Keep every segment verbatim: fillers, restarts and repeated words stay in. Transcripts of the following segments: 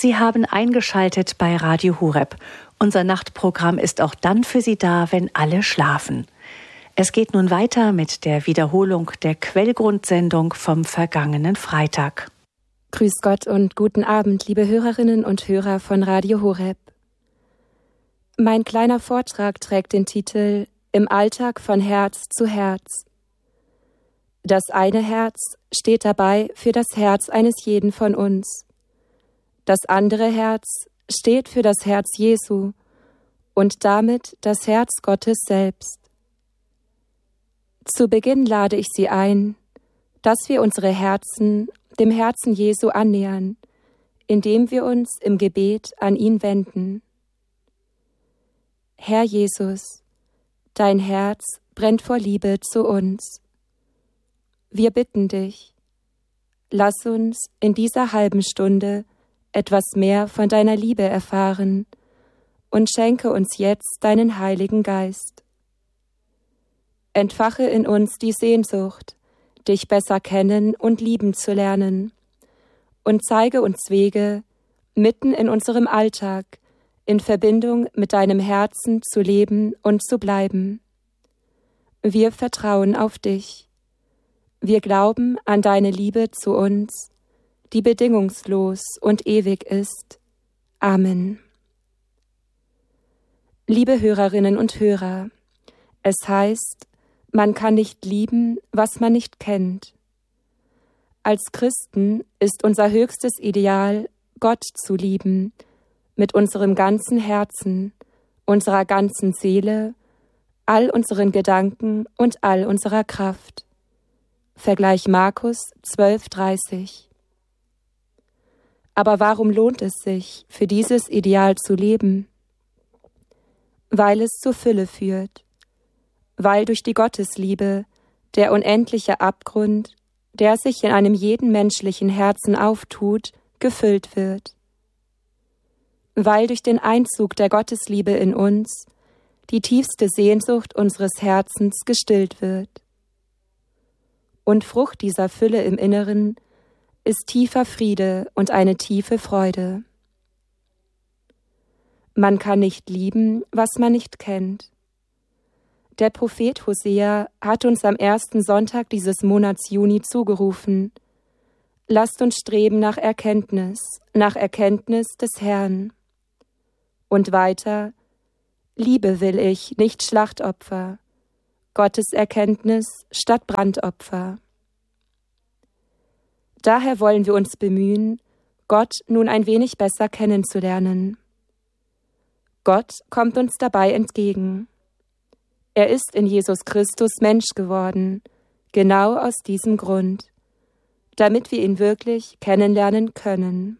Sie haben eingeschaltet bei Radio Horeb. Unser Nachtprogramm ist auch dann für Sie da, wenn alle schlafen. Es geht nun weiter mit der Wiederholung der Quellgrundsendung vom vergangenen Freitag. Grüß Gott und guten Abend, liebe Hörerinnen und Hörer von Radio Horeb. Mein kleiner Vortrag trägt den Titel Im Alltag von Herz zu Herz. Das eine Herz steht dabei für das Herz eines jeden von uns. Das andere Herz steht für das Herz Jesu und damit das Herz Gottes selbst. Zu Beginn lade ich Sie ein, dass wir unsere Herzen dem Herzen Jesu annähern, indem wir uns im Gebet an ihn wenden. Herr Jesus, dein Herz brennt vor Liebe zu uns. Wir bitten dich, lass uns in dieser halben Stunde etwas mehr von deiner Liebe erfahren und schenke uns jetzt deinen Heiligen Geist. Entfache in uns die Sehnsucht, dich besser kennen und lieben zu lernen, und zeige uns Wege, mitten in unserem Alltag in Verbindung mit deinem Herzen zu leben und zu bleiben. Wir vertrauen auf dich. Wir glauben an deine Liebe zu uns, die bedingungslos und ewig ist. Amen. Liebe Hörerinnen und Hörer, es heißt, man kann nicht lieben, was man nicht kennt. Als Christen ist unser höchstes Ideal, Gott zu lieben, mit unserem ganzen Herzen, unserer ganzen Seele, all unseren Gedanken und all unserer Kraft. Vergleich Markus zwölf dreißig. Aber warum lohnt es sich, für dieses Ideal zu leben? Weil es zur Fülle führt. Weil durch die Gottesliebe der unendliche Abgrund, der sich in einem jeden menschlichen Herzen auftut, gefüllt wird. Weil durch den Einzug der Gottesliebe in uns die tiefste Sehnsucht unseres Herzens gestillt wird. Und Frucht dieser Fülle im Inneren ist tiefer Friede und eine tiefe Freude. Man kann nicht lieben, was man nicht kennt. Der Prophet Hosea hat uns am ersten Sonntag dieses Monats Juni zugerufen: Lasst uns streben nach Erkenntnis, nach Erkenntnis des Herrn. Und weiter: Liebe will ich, nicht Schlachtopfer, Gottes Erkenntnis statt Brandopfer. Daher wollen wir uns bemühen, Gott nun ein wenig besser kennenzulernen. Gott kommt uns dabei entgegen. Er ist in Jesus Christus Mensch geworden, genau aus diesem Grund, damit wir ihn wirklich kennenlernen können.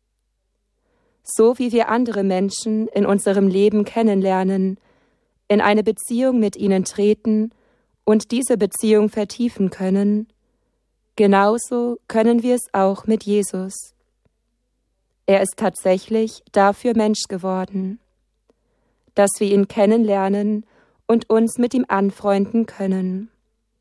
So wie wir andere Menschen in unserem Leben kennenlernen, in eine Beziehung mit ihnen treten und diese Beziehung vertiefen können, genauso können wir es auch mit Jesus. Er ist tatsächlich dafür Mensch geworden, dass wir ihn kennenlernen und uns mit ihm anfreunden können.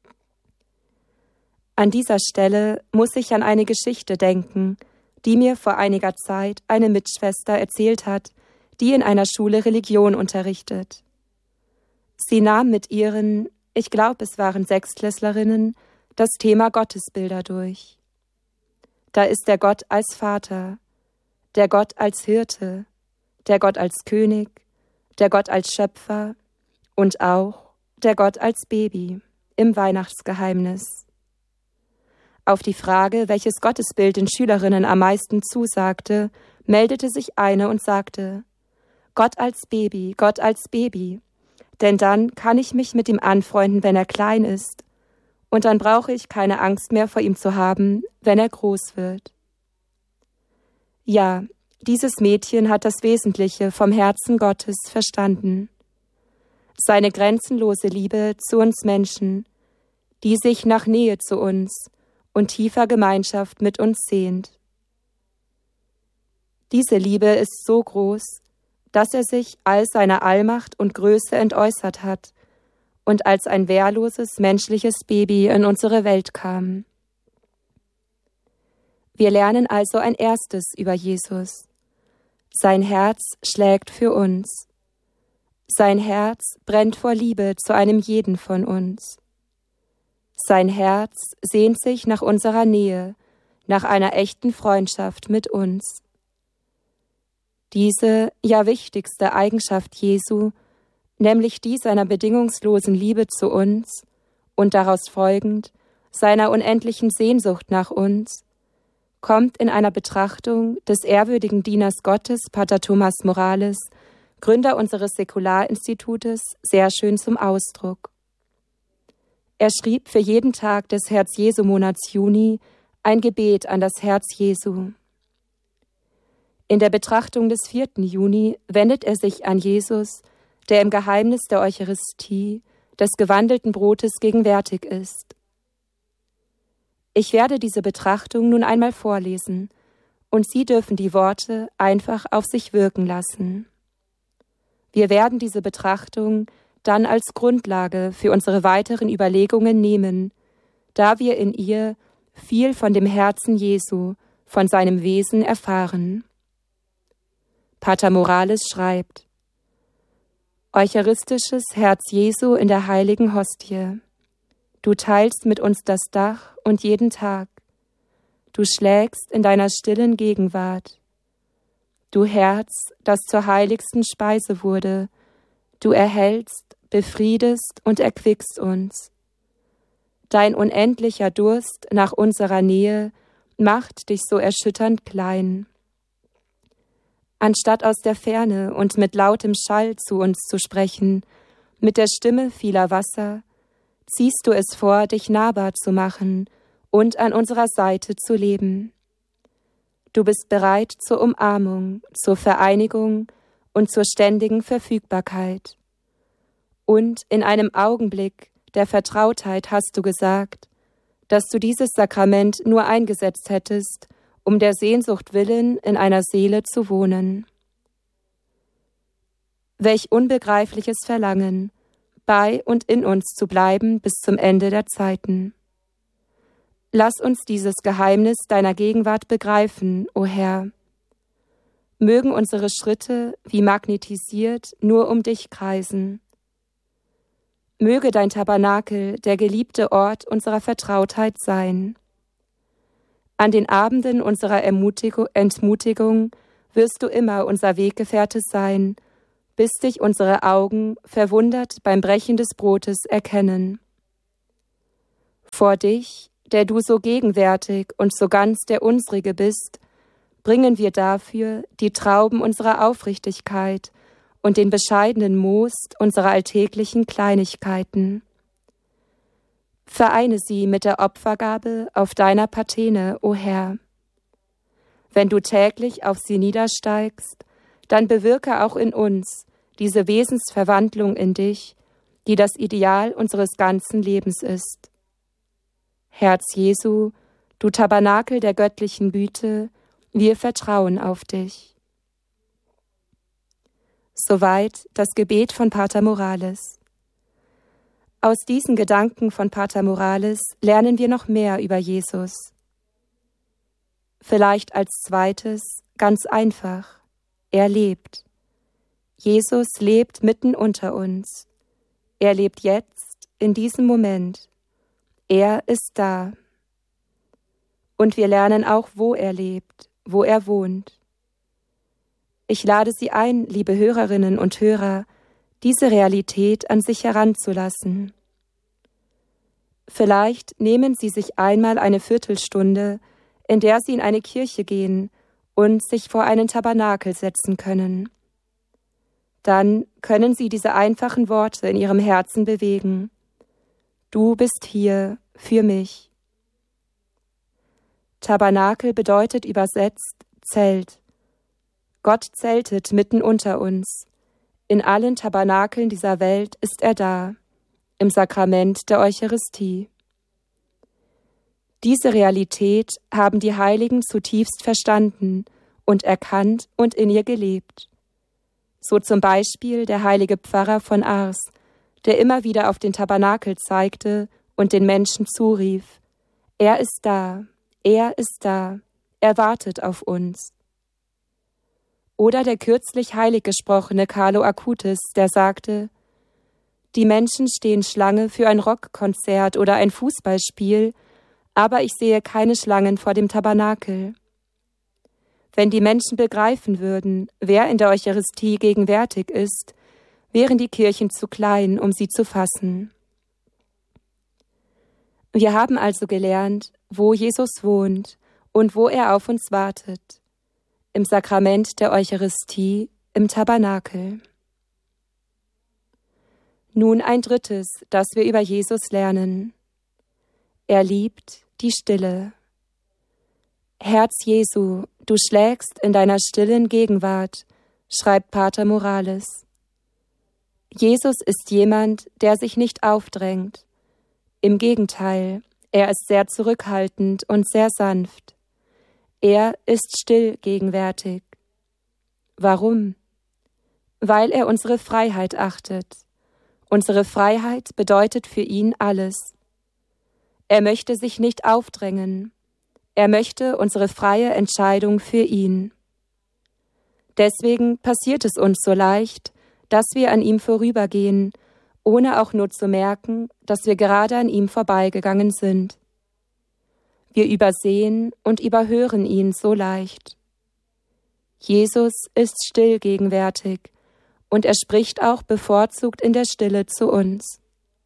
An dieser Stelle muss ich an eine Geschichte denken, die mir vor einiger Zeit eine Mitschwester erzählt hat, die in einer Schule Religion unterrichtet. Sie nahm mit ihren, ich glaube es waren Sechstklässlerinnen, das Thema Gottesbilder durch. Da ist der Gott als Vater, der Gott als Hirte, der Gott als König, der Gott als Schöpfer und auch der Gott als Baby im Weihnachtsgeheimnis. Auf die Frage, welches Gottesbild den Schülerinnen am meisten zusagte, meldete sich eine und sagte: Gott als Baby, Gott als Baby, denn dann kann ich mich mit ihm anfreunden, wenn er klein ist, und dann brauche ich keine Angst mehr vor ihm zu haben, wenn er groß wird. Ja, dieses Mädchen hat das Wesentliche vom Herzen Gottes verstanden. Seine grenzenlose Liebe zu uns Menschen, die sich nach Nähe zu uns und tiefer Gemeinschaft mit uns sehnt. Diese Liebe ist so groß, dass er sich all seiner Allmacht und Größe entäußert hat und als ein wehrloses menschliches Baby in unsere Welt kam. Wir lernen also ein erstes über Jesus, Sein Herz schlägt für uns. Sein Herz brennt vor Liebe zu einem jeden von uns. Sein Herz sehnt sich nach unserer Nähe, nach einer echten Freundschaft mit uns. Diese, ja wichtigste Eigenschaft Jesu, nämlich die seiner bedingungslosen Liebe zu uns und daraus folgend seiner unendlichen Sehnsucht nach uns, kommt in einer Betrachtung des ehrwürdigen Dieners Gottes, Pater Thomas Morales, Gründer unseres Säkularinstitutes, sehr schön zum Ausdruck. Er schrieb für jeden Tag des Herz-Jesu-Monats Juni ein Gebet an das Herz Jesu. In der Betrachtung des vierten Juni wendet er sich an Jesus, der im Geheimnis der Eucharistie, des gewandelten Brotes gegenwärtig ist. Ich werde diese Betrachtung nun einmal vorlesen, und Sie dürfen die Worte einfach auf sich wirken lassen. Wir werden diese Betrachtung dann als Grundlage für unsere weiteren Überlegungen nehmen, da wir in ihr viel von dem Herzen Jesu, von seinem Wesen erfahren. Pater Morales schreibt: Eucharistisches Herz Jesu in der heiligen Hostie. Du teilst mit uns das Dach und jeden Tag. Du schlägst in deiner stillen Gegenwart. Du Herz, das zur heiligsten Speise wurde, du erhältst, befriedest und erquickst uns. Dein unendlicher Durst nach unserer Nähe macht dich so erschütternd klein. Anstatt aus der Ferne und mit lautem Schall zu uns zu sprechen, mit der Stimme vieler Wasser, ziehst du es vor, dich nahbar zu machen und an unserer Seite zu leben. Du bist bereit zur Umarmung, zur Vereinigung und zur ständigen Verfügbarkeit. Und in einem Augenblick der Vertrautheit hast du gesagt, dass du dieses Sakrament nur eingesetzt hättest, um der Sehnsucht willen in einer Seele zu wohnen. Welch unbegreifliches Verlangen, bei und in uns zu bleiben bis zum Ende der Zeiten. Lass uns dieses Geheimnis deiner Gegenwart begreifen, o Herr. Mögen unsere Schritte, wie magnetisiert, nur um dich kreisen. Möge dein Tabernakel der geliebte Ort unserer Vertrautheit sein. An den Abenden unserer Ermutigung, Entmutigung wirst du immer unser Weggefährte sein, bis dich unsere Augen verwundert beim Brechen des Brotes erkennen. Vor dich, der du so gegenwärtig und so ganz der unsrige bist, bringen wir dafür die Trauben unserer Aufrichtigkeit und den bescheidenen Most unserer alltäglichen Kleinigkeiten. Vereine sie mit der Opfergabe auf deiner Patene, o Herr. Wenn du täglich auf sie niedersteigst, dann bewirke auch in uns diese Wesensverwandlung in dich, die das Ideal unseres ganzen Lebens ist. Herz Jesu, du Tabernakel der göttlichen Güte, wir vertrauen auf dich. Soweit das Gebet von Pater Morales. Aus diesen Gedanken von Pater Morales lernen wir noch mehr über Jesus. Vielleicht als zweites, ganz einfach, er lebt. Jesus lebt mitten unter uns. Er lebt jetzt, in diesem Moment. Er ist da. Und wir lernen auch, wo er lebt, wo er wohnt. Ich lade Sie ein, liebe Hörerinnen und Hörer, diese Realität an sich heranzulassen. Vielleicht nehmen Sie sich einmal eine Viertelstunde, in der Sie in eine Kirche gehen und sich vor einen Tabernakel setzen können. Dann können Sie diese einfachen Worte in Ihrem Herzen bewegen. Du bist hier für mich. Tabernakel bedeutet übersetzt Zelt. Gott zeltet mitten unter uns. In allen Tabernakeln dieser Welt ist er da, im Sakrament der Eucharistie. Diese Realität haben die Heiligen zutiefst verstanden und erkannt und in ihr gelebt. So zum Beispiel der heilige Pfarrer von Ars, der immer wieder auf den Tabernakel zeigte und den Menschen zurief: Er ist da, er ist da, er wartet auf uns. Oder der kürzlich heilig gesprochene Carlo Acutis, der sagte: Die Menschen stehen Schlange für ein Rockkonzert oder ein Fußballspiel, aber ich sehe keine Schlangen vor dem Tabernakel. Wenn die Menschen begreifen würden, wer in der Eucharistie gegenwärtig ist, wären die Kirchen zu klein, um sie zu fassen. Wir haben also gelernt, wo Jesus wohnt und wo er auf uns wartet. Im Sakrament der Eucharistie, im Tabernakel. Nun ein drittes, das wir über Jesus lernen. Er liebt die Stille. Herz Jesu, du schlägst in deiner stillen Gegenwart, schreibt Pater Morales. Jesus ist jemand, der sich nicht aufdrängt. Im Gegenteil, er ist sehr zurückhaltend und sehr sanft. Er ist still gegenwärtig. Warum? Weil er unsere Freiheit achtet. Unsere Freiheit bedeutet für ihn alles. Er möchte sich nicht aufdrängen. Er möchte unsere freie Entscheidung für ihn. Deswegen passiert es uns so leicht, dass wir an ihm vorübergehen, ohne auch nur zu merken, dass wir gerade an ihm vorbeigegangen sind. Wir übersehen und überhören ihn so leicht. Jesus ist still gegenwärtig und er spricht auch bevorzugt in der Stille zu uns.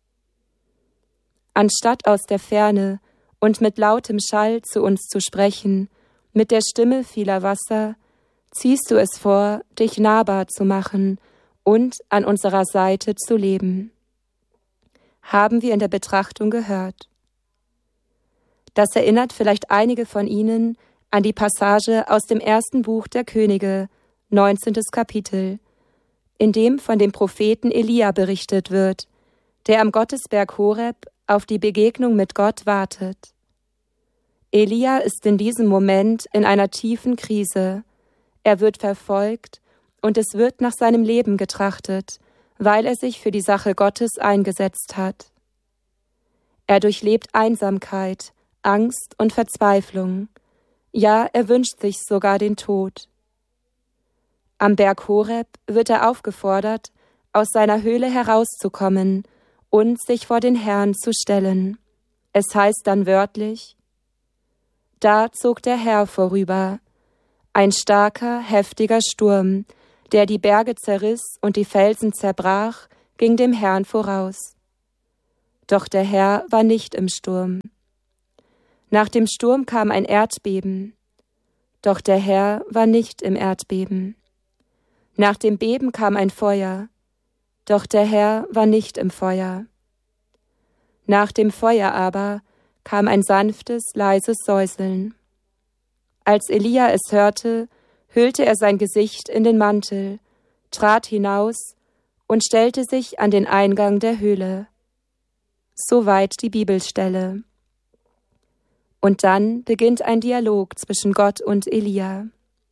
Anstatt aus der Ferne und mit lautem Schall zu uns zu sprechen, mit der Stimme vieler Wasser, ziehst du es vor, dich nahbar zu machen und an unserer Seite zu leben. Haben wir in der Betrachtung gehört. Das erinnert vielleicht einige von Ihnen an die Passage aus dem ersten Buch der Könige, neunzehntes Kapitel, in dem von dem Propheten Elia berichtet wird, der am Gottesberg Horeb auf die Begegnung mit Gott wartet. Elia ist in diesem Moment in einer tiefen Krise. Er wird verfolgt und es wird nach seinem Leben getrachtet, weil er sich für die Sache Gottes eingesetzt hat. Er durchlebt Einsamkeit, Angst und Verzweiflung. Ja, er wünscht sich sogar den Tod. Am Berg Horeb wird er aufgefordert, aus seiner Höhle herauszukommen und sich vor den Herrn zu stellen. Es heißt dann wörtlich: Da zog der Herr vorüber, ein starker, heftiger Sturm, der die Berge zerriss und die Felsen zerbrach, ging dem Herrn voraus. Doch der Herr war nicht im Sturm. Nach dem Sturm kam ein Erdbeben, doch der Herr war nicht im Erdbeben. Nach dem Beben kam ein Feuer, doch der Herr war nicht im Feuer. Nach dem Feuer aber kam ein sanftes, leises Säuseln. Als Elia es hörte, hüllte er sein Gesicht in den Mantel, trat hinaus und stellte sich an den Eingang der Höhle. Soweit die Bibelstelle. Und dann beginnt ein Dialog zwischen Gott und Elia.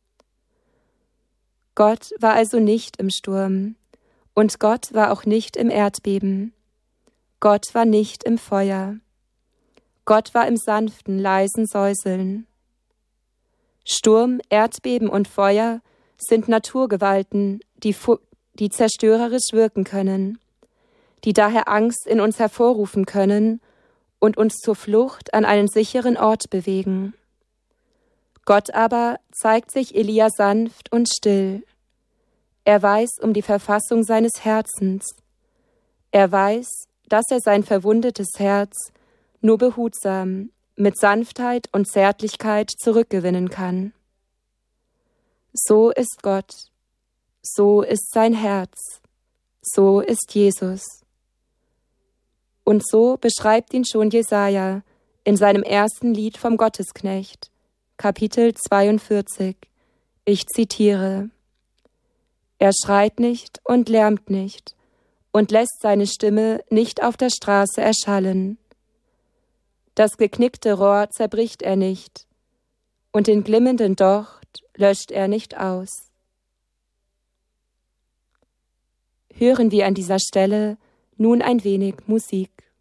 Gott war also nicht im Sturm, und Gott war auch nicht im Erdbeben. Gott war nicht im Feuer. Gott war im sanften, leisen Säuseln. Sturm, Erdbeben und Feuer sind Naturgewalten, die, fu- die zerstörerisch wirken können, die daher Angst in uns hervorrufen können und uns zur Flucht an einen sicheren Ort bewegen. Gott aber zeigt sich Elia sanft und still. Er weiß um die Verfassung seines Herzens. Er weiß, dass er sein verwundetes Herz nur behutsam, mit Sanftheit und Zärtlichkeit zurückgewinnen kann. So ist Gott, so ist sein Herz, so ist Jesus. Und so beschreibt ihn schon Jesaja in seinem ersten Lied vom Gottesknecht, Kapitel zweiundvierzig. Ich zitiere: Er schreit nicht und lärmt nicht und lässt seine Stimme nicht auf der Straße erschallen. Das geknickte Rohr zerbricht er nicht, und den glimmenden Docht löscht er nicht aus. Hören wir an dieser Stelle nun ein wenig Musik.